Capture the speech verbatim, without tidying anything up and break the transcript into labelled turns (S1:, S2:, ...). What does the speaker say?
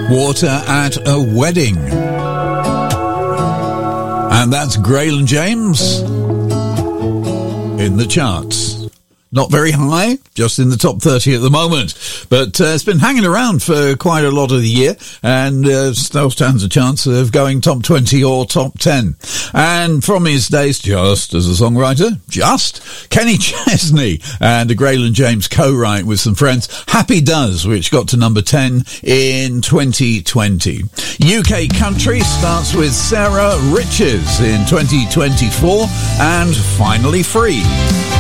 S1: Water at a Wedding. And that's Graylan James in the charts. Not very high, just in the top thirty at the moment. But uh, it's been hanging around for quite a lot of the year, and uh, still stands a chance of going top twenty or top ten. And from his days just as a songwriter, just, Kenny Chesney and a Graylan James co-write with some friends, Happy Does, which got to number ten in twenty twenty. U K country starts with Sarah Riches in twenty twenty-four, and Finally Free.